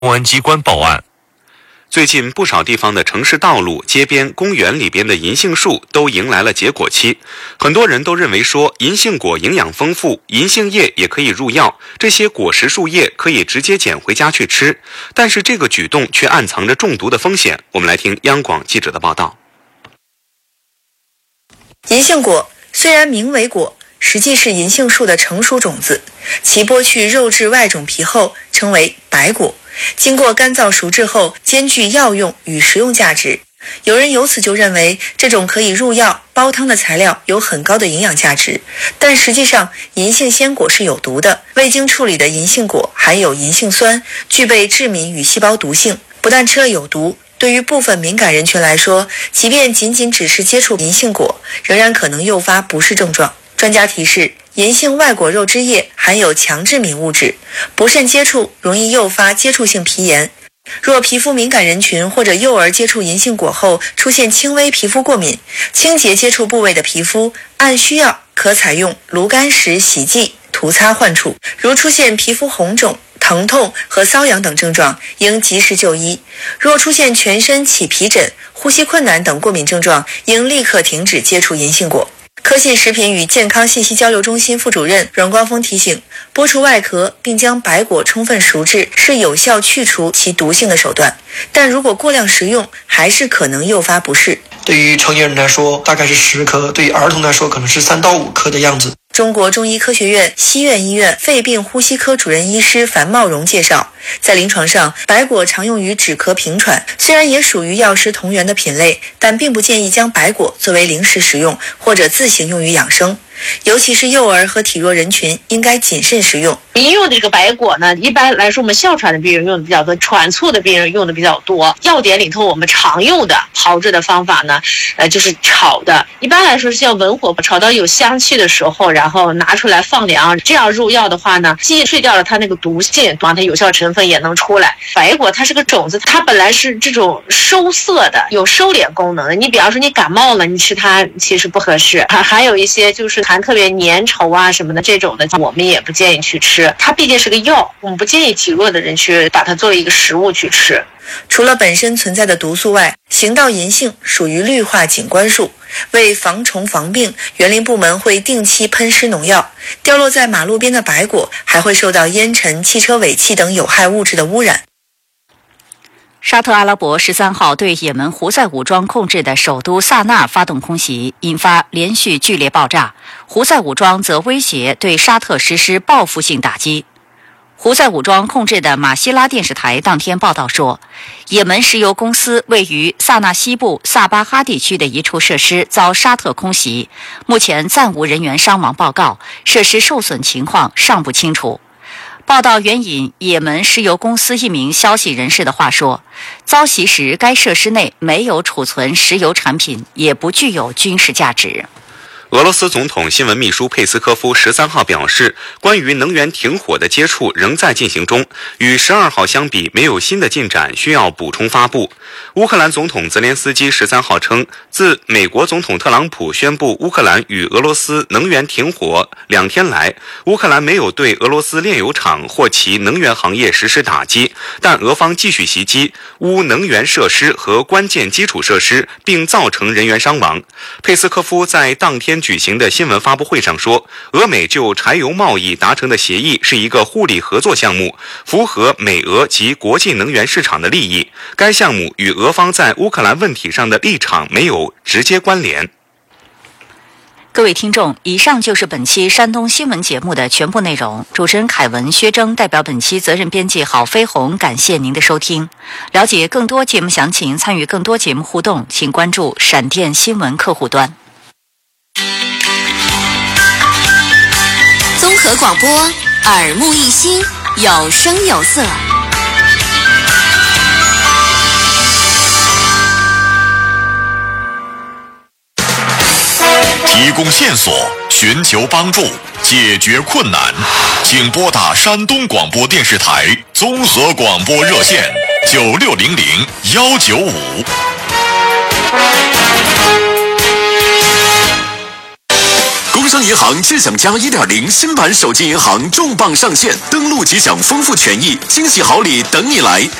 公安机关报案。 最近不少地方的城市道路、街边、公园里边的银杏树都迎来了结果期，很多人都认为说银杏果营养丰富，银杏叶也可以入药，这些果实树叶可以直接捡回家去吃，但是这个举动却暗藏着中毒的风险。我们来听央广记者的报道。 银杏果虽然名为果，实际是银杏树的成熟种子，其剥去肉质外种皮后称为白果，经过干燥熟制后兼具药用与食用价值。有人由此就认为这种可以入药煲汤的材料有很高的营养价值，但实际上银杏鲜果是有毒的，未经处理的银杏果含有银杏酸，具备致敏与细胞毒性，不但吃了有毒，对于部分敏感人群来说，即便仅只是接触银杏果，仍然可能诱发不适症状。专家提示，银杏外果肉汁液含有强致敏物质，不慎接触容易诱发接触性皮炎。若皮肤敏感人群或者幼儿接触银杏果后出现轻微皮肤过敏，清洁接触部位的皮肤，按需要可采用炉甘石洗剂涂擦患处。如出现皮肤红肿、疼痛和瘙痒等症状，应及时就医。若出现全身起皮疹、呼吸困难等过敏症状，应立刻停止接触银杏果。科信食品与健康信息交流中心副主任阮光峰提醒，剥除外壳并将白果充分熟制是有效去除其毒性的手段，但如果过量食用，还是可能诱发不适。 对于成年人来说大概是10颗，对于儿童来说可能是3到5颗的样子。 中国中医科学院西苑医院肺病呼吸科主任医师樊茂荣介绍，在临床上，白果常用于止咳平喘，虽然也属于药食同源的品类，但并不建议将白果作为零食食用或者自行用于养生，尤其是幼儿和体弱人群应该谨慎食用。 医用的这个白果呢，一般来说我们哮喘的病人用的比较多，喘促的病人用的比较多。药典里头我们常用的炮制的方法呢，就是炒的，一般来说是要文火炒到有香气的时候，然后拿出来放凉，这样入药的话呢，既去掉了它那个毒性，它有效成分也能出来。白果它是个种子，它本来是这种收涩的，有收敛功能的。你比方说你感冒了，你吃它其实不合适。还有一些就是含特别粘稠啊什么的这种的，我们也不建议去吃。它毕竟是个药，我们不建议体弱的人去把它作为一个食物去吃。 除了本身存在的毒素外，行道银杏属于绿化景观树，为防虫防病，园林部门会定期喷施农药。掉落在马路边的白果还会受到烟尘、汽车尾气等有害物质的污染。 沙特阿拉伯13号对也门胡塞武装控制的首都萨那发动空袭，引发连续剧烈爆炸。胡塞武装则威胁对沙特实施报复性打击。胡塞武装控制的马希拉电视台当天报道说，也门石油公司位于萨那西部萨巴哈地区的一处设施遭沙特空袭，目前暂无人员伤亡报告，设施受损情况尚不清楚。报道援引也门石油公司一名消息人士的话说，遭袭时该设施内没有储存石油产品，也不具有军事价值。 俄罗斯总统新闻秘书佩斯科夫13号表示，关于能源停火的接触仍在进行中，与12号相比没有新的进展，需要补充发布。乌克兰总统泽连斯基13号称，自美国总统特朗普宣布乌克兰与俄罗斯能源停火2天来，乌克兰没有对俄罗斯炼油厂或其能源行业实施打击，但俄方继续袭击乌能源设施和关键基础设施，并造成人员伤亡。佩斯科夫在当天举行的新闻发布会上说，俄美就柴油贸易达成的协议是一个互利合作项目，符合美俄及国际能源市场的利益。该项目与俄方在乌克兰问题上的立场没有直接关联。 各位听众，以上就是本期山东新闻节目的全部内容。主持人凯文、薛征代表本期责任编辑郝飞鸿，感谢您的收听。了解更多节目详情，参与更多节目互动，请关注闪电新闻客户端。 综合广播，耳目一新，有声有色。 提供线索，寻求帮助，解决困难，请拨打山东广播电视台综合广播热线9600-195。 商银行智享加 1.0 新版手机银行重磅上线，登录即享丰富权益，惊喜好礼等你来！